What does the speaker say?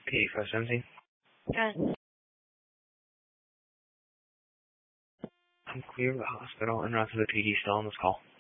8517. Good. I'm clear of the hospital and rest of the PD still on this call.